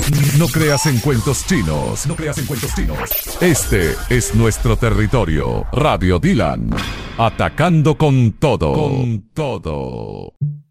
No creas en cuentos chinos. No creas en cuentos chinos. Este es nuestro territorio. Radio Dylan. Atacando con todo. Con todo.